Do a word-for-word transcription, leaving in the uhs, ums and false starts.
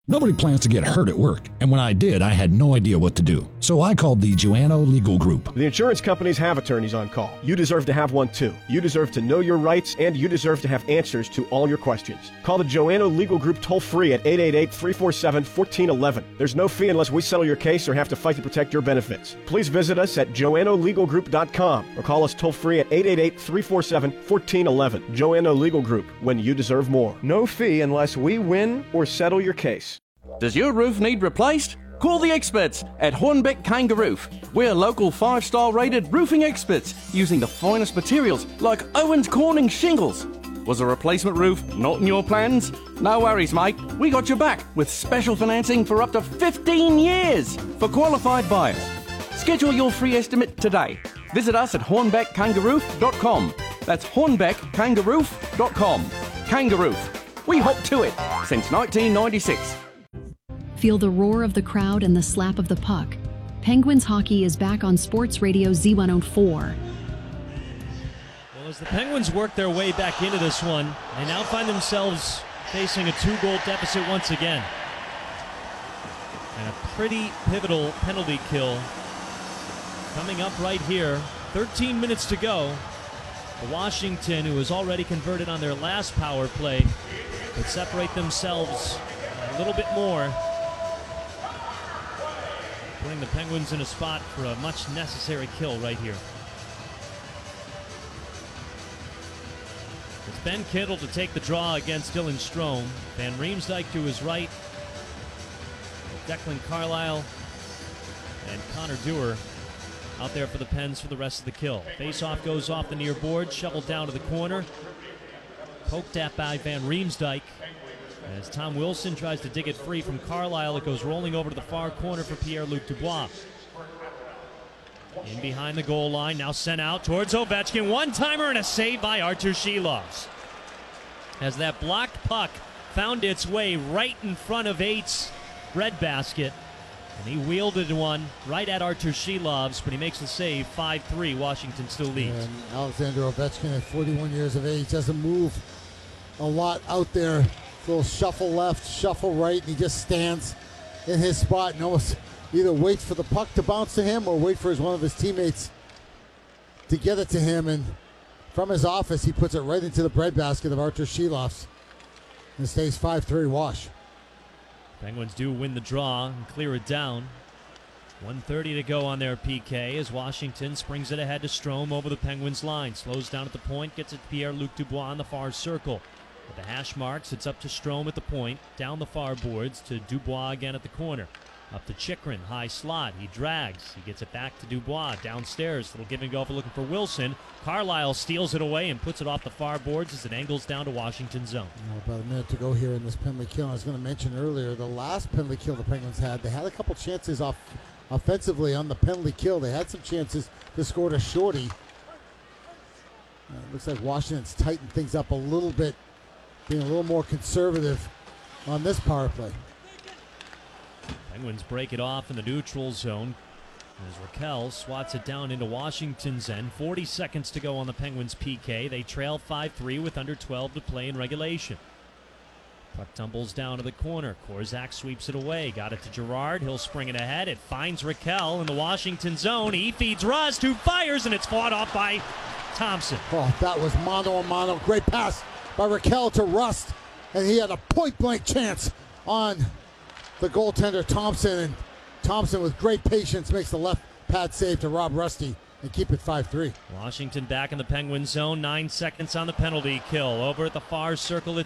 Nobody plans to get hurt at work, and when I did, I had no idea what to do. So I called the Joanno Legal Group. The insurance companies have attorneys on call. You deserve to have one too. You deserve to know your rights, and you deserve to have answers to all your questions. Call the Joanno Legal Group toll-free at eight eight eight, three four seven, one four one one. There's no fee unless we settle your case or have to fight to protect your benefits. Please visit us at joanno legal group dot com or call us toll-free at eight eight eight, three four seven, one four one one. Joanno Legal Group, when you deserve more. No fee unless we win or settle your case. Does your roof need replaced? Call the experts at Hornbeck Kangaroof. We're local five-star rated roofing experts using the finest materials like Owens Corning shingles. Was a replacement roof not in your plans? No worries, mate. We got your back with special financing for up to fifteen years for qualified buyers. Schedule your free estimate today. Visit us at hornbeck kangaroof dot com. That's hornbeck kangaroof dot com. Kangaroof. We hop to it since nineteen ninety-six. Feel the roar of the crowd and the slap of the puck. Penguins hockey is back on Sports Radio Z one oh four. Well, as the Penguins work their way back into this one, they now find themselves facing a two-goal deficit once again. And a pretty pivotal penalty kill coming up right here. thirteen minutes to go. The Washington, who has already converted on their last power play, could separate themselves a little bit more, putting the Penguins in a spot for a much necessary kill right here. It's Ben Kittle to take the draw against Dylan Strome. Van Riemsdyk to his right. Declan Carlisle and Connor Dewar out there for the Pens for the rest of the kill. Face-off goes off the near board, shoveled down to the corner. Poked at by Van Riemsdyk. As Tom Wilson tries to dig it free from Carlisle, it goes rolling over to the far corner for Pierre-Luc Dubois. In behind the goal line, now sent out towards Ovechkin. One-timer and a save by Artur Shilovs. As that blocked puck found its way right in front of Eight's breadbasket, and he wielded one right at Artur Shilovs, but he makes the save. five three, Washington still leads. And Alexander Ovechkin at forty-one years of age doesn't move a lot out there. Little shuffle left, shuffle right, and he just stands in his spot and almost either waits for the puck to bounce to him or wait for his, one of his teammates to get it to him. And from his office, he puts it right into the breadbasket of Artur Shilovs. And it stays five three Wash. Penguins do win the draw and clear it down. one thirty to go on their P K as Washington springs it ahead to Strome over the Penguins line. Slows down at the point, gets it to Pierre-Luc Dubois on the far circle. With the hash marks, it's up to Strome at the point, down the far boards to Dubois again at the corner. Up to Chychrun, high slot, he drags, he gets it back to Dubois, downstairs, little give and go for looking for Wilson. Carlisle steals it away and puts it off the far boards as it angles down to Washington zone. Well, about a minute to go here in this penalty kill. I was going to mention earlier, the last penalty kill the Penguins had, they had a couple chances off offensively on the penalty kill. They had some chances to score to shorty. Uh, looks like Washington's tightened things up a little bit, being a little more conservative on this power play. Penguins break it off in the neutral zone as Raquel swats it down into Washington's end. forty seconds to go on the Penguins P K. They trail five three with under twelve to play in regulation. Puck tumbles down to the corner. Korczak sweeps it away. Got it to Girard. He'll spring it ahead. It finds Raquel in the Washington zone. He feeds Rust, who fires, and it's fought off by Thompson. Oh, that was mano a mano. Great pass by Raquel to Rust, and he had a point-blank chance on the goaltender Thompson, and Thompson with great patience makes the left pad save to Rob Rusty and keep it five three. Washington back in the Penguin zone. Nine seconds on the penalty kill. Over at the far circle, it's